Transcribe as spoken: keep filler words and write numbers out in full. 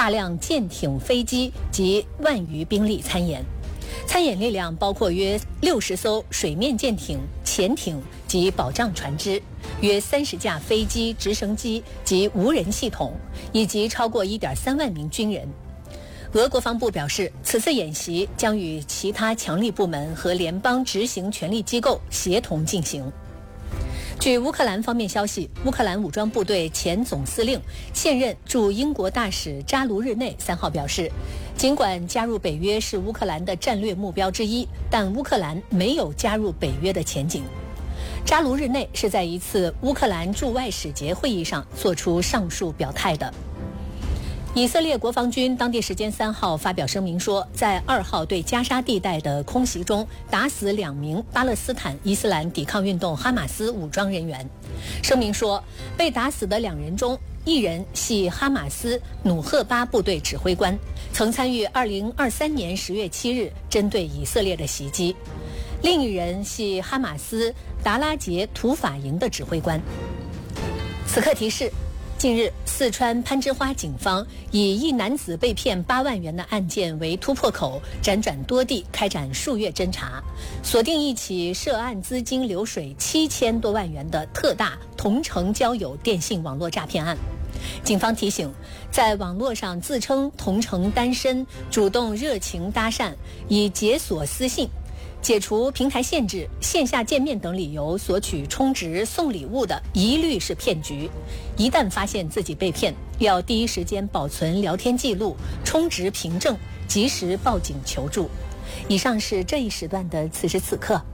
大量舰艇、飞机及万余兵力参演。参演力量包括约六十艘水面舰艇、潜艇及保障船只，约三十架飞机、直升机及无人系统，以及超过 一点三万名军人。俄国防部表示，此次演习将与其他强力部门和联邦执行权力机构协同进行。据乌克兰方面消息，乌克兰武装部队前总司令、现任驻英国大使扎卢日内三号表示，尽管加入北约是乌克兰的战略目标之一，但乌克兰没有加入北约的前景。扎卢日内是在一次乌克兰驻外使节会议上做出上述表态的。以色列国防军当地时间三号发表声明说，在二号对加沙地带的空袭中打死两名巴勒斯坦伊斯兰抵抗运动哈马斯武装人员。声明说，被打死的两人中，一人系哈马斯努赫巴部队指挥官，曾参与二零二三年十月七日针对以色列的袭击；另一人系哈马斯达拉杰土法营的指挥官。此刻提示，近日，四川攀枝花警方以一男子被骗八万元的案件为突破口，辗转多地开展数月侦查，锁定一起涉案资金流水七千多万元的特大同城交友电信网络诈骗案。警方提醒，在网络上自称同城单身、主动热情搭讪，以解锁私信、解除平台限制、线下见面等理由索取充值送礼物的，一律是骗局。一旦发现自己被骗，要第一时间保存聊天记录、充值凭证，及时报警求助。以上是这一时段的此时此刻。